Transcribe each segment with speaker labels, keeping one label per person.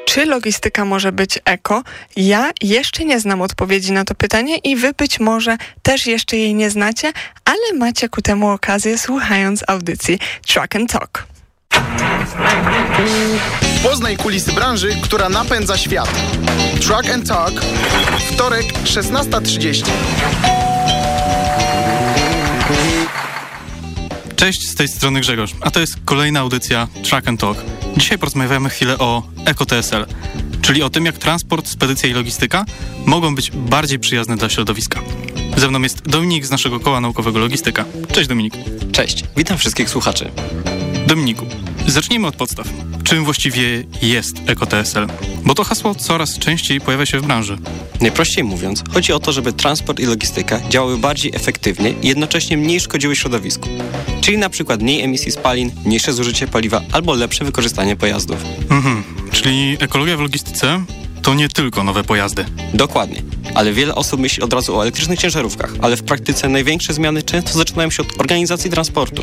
Speaker 1: czy logistyka może być eko? Ja jeszcze nie znam odpowiedzi na to pytanie i wy być może też jeszcze jej nie znacie, ale macie ku temu okazję, słuchając audycji Truck and Talk.
Speaker 2: Poznaj kulisy branży, która napędza świat. Truck and Talk, wtorek, 16:30.
Speaker 3: Cześć, z tej strony Grzegorz, a to jest kolejna audycja Truck and Talk. Dzisiaj porozmawiamy chwilę o EcoTSL, czyli o tym, jak transport, spedycja i logistyka mogą być bardziej przyjazne dla środowiska. Ze mną jest Dominik z naszego koła naukowego Logistyka. Cześć Dominik.
Speaker 4: Cześć, witam wszystkich słuchaczy.
Speaker 3: Dominiku, zacznijmy od podstaw. Czym właściwie jest EcoTSL? Bo to hasło coraz częściej pojawia się w branży.
Speaker 4: Najprościej mówiąc, chodzi o to, żeby transport i logistyka działały bardziej efektywnie i jednocześnie mniej szkodziły środowisku. Czyli na przykład mniej emisji spalin, mniejsze zużycie paliwa albo lepsze wykorzystanie pojazdów.
Speaker 3: Czyli ekologia w logistyce to nie tylko nowe pojazdy.
Speaker 4: Dokładnie. Ale wiele osób myśli od razu o elektrycznych ciężarówkach, ale w praktyce największe zmiany często zaczynają się od organizacji transportu.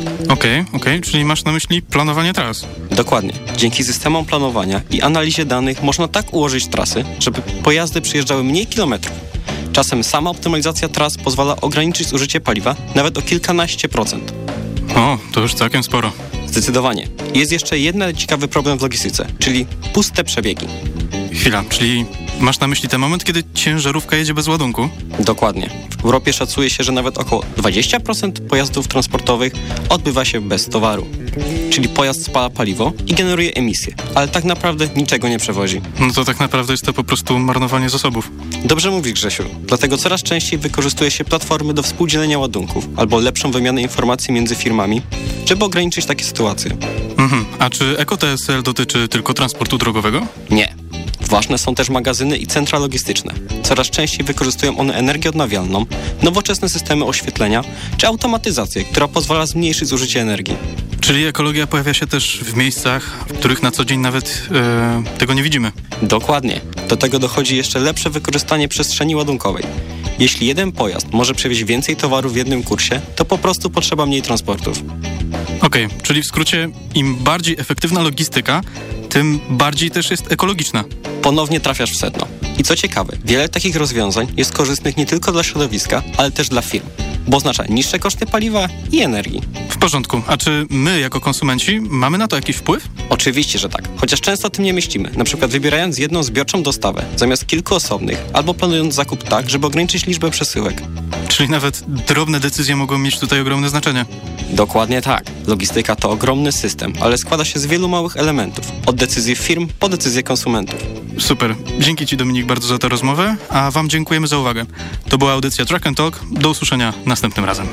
Speaker 3: Okej, czyli masz na myśli planowanie tras.
Speaker 4: Dokładnie. Dzięki systemom planowania i analizie danych można tak ułożyć trasy, żeby pojazdy przejeżdżały mniej kilometrów. Czasem sama optymalizacja tras pozwala ograniczyć zużycie paliwa nawet o kilkanaście procent.
Speaker 3: O, to już całkiem sporo.
Speaker 4: Zdecydowanie. Jest jeszcze jeden ciekawy problem w logistyce, czyli puste przebiegi.
Speaker 3: Chwila, czyli masz na myśli ten moment, kiedy ciężarówka jedzie bez ładunku?
Speaker 4: Dokładnie. W Europie szacuje się, że nawet około 20% pojazdów transportowych odbywa się bez towaru. Czyli pojazd spala paliwo i generuje emisje, ale tak naprawdę niczego nie przewozi.
Speaker 3: No to tak naprawdę jest to po prostu marnowanie zasobów.
Speaker 4: Dobrze mówisz, Grzesiu. Dlatego coraz częściej wykorzystuje się platformy do współdzielenia ładunków albo lepszą wymianę informacji między firmami, żeby ograniczyć takie sytuacje.
Speaker 3: A czy EcoTSL dotyczy tylko transportu drogowego?
Speaker 4: Nie. Ważne są też magazyny i centra logistyczne. Coraz częściej wykorzystują one energię odnawialną, nowoczesne systemy oświetlenia czy automatyzację, która pozwala zmniejszyć zużycie energii.
Speaker 3: Czyli ekologia pojawia się też w miejscach, w których na co dzień nawet tego nie widzimy.
Speaker 4: Dokładnie. Do tego dochodzi jeszcze lepsze wykorzystanie przestrzeni ładunkowej. Jeśli jeden pojazd może przewieźć więcej towaru w jednym kursie, to po prostu potrzeba mniej transportów.
Speaker 3: Okej, czyli w skrócie, im bardziej efektywna logistyka, tym bardziej też jest ekologiczna.
Speaker 4: Ponownie trafiasz w sedno. I co ciekawe, wiele takich rozwiązań jest korzystnych nie tylko dla środowiska, ale też dla firm, bo oznacza niższe koszty paliwa i energii.
Speaker 3: W porządku. A czy my, jako konsumenci, mamy na to jakiś wpływ?
Speaker 4: Oczywiście, że tak. Chociaż często o tym nie myślimy. Na przykład wybierając jedną zbiorczą dostawę zamiast kilku osobnych, albo planując zakup tak, żeby ograniczyć liczbę przesyłek.
Speaker 3: Czyli nawet drobne decyzje mogą mieć tutaj ogromne znaczenie.
Speaker 4: Dokładnie tak. Logistyka to ogromny system, ale składa się z wielu małych elementów. Od decyzji firm po decyzje konsumentów.
Speaker 3: Super. Dzięki Ci, Dominik, bardzo za tę rozmowę, a Wam dziękujemy za uwagę. To była audycja Truck and Talk. Do usłyszenia następnym razem.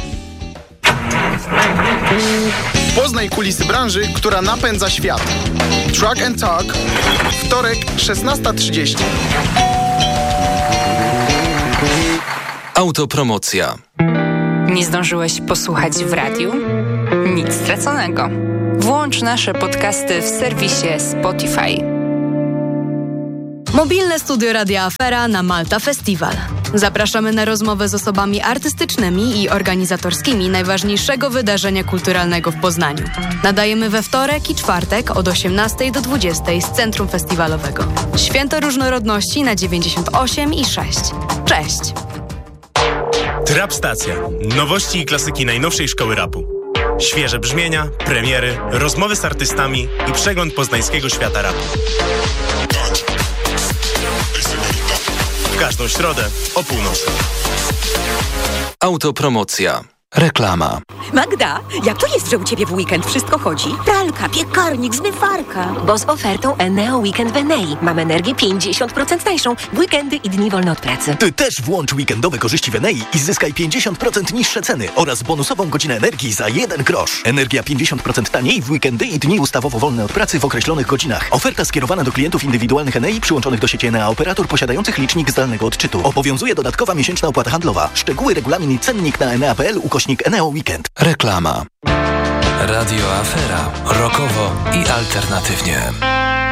Speaker 2: Poznaj kulisy branży, która napędza świat. Truck and Talk, wtorek, 16:30.
Speaker 5: Autopromocja.
Speaker 6: Nie zdążyłeś posłuchać w radiu? Nic straconego. Włącz nasze podcasty w serwisie Spotify.
Speaker 7: Mobilne studio Radia Afera na Malta Festival. Zapraszamy na rozmowę z osobami artystycznymi i organizatorskimi najważniejszego wydarzenia kulturalnego w Poznaniu. Nadajemy we wtorek i czwartek od 18 do 20 z Centrum Festiwalowego. Święto Różnorodności na 98,6. Cześć!
Speaker 8: Trap Stacja. Nowości i klasyki najnowszej szkoły rapu. Świeże brzmienia, premiery, rozmowy z artystami i przegląd poznańskiego świata rapu. W każdą środę o północy.
Speaker 5: Autopromocja. Reklama.
Speaker 9: Magda, jak to jest, że u Ciebie w weekend wszystko chodzi? Pralka, piekarnik, zmywarka.
Speaker 10: Bo z ofertą Eneo Weekend w Enei mam energię 50% tańszą w weekendy i dni wolne od pracy.
Speaker 11: Ty też włącz weekendowe korzyści w Enei i zyskaj 50% niższe ceny oraz bonusową godzinę energii za 1 grosz. Energia 50% taniej w weekendy i dni ustawowo wolne od pracy w określonych godzinach. Oferta skierowana do klientów indywidualnych Enei przyłączonych do sieci Enea operator posiadających licznik zdalnego odczytu. Obowiązuje dodatkowa miesięczna opłata handlowa. Szczegóły, regulamin i cennik na enea.pl/Eneo Weekend.
Speaker 5: Reklama. Radio Afera. Rockowo i alternatywnie.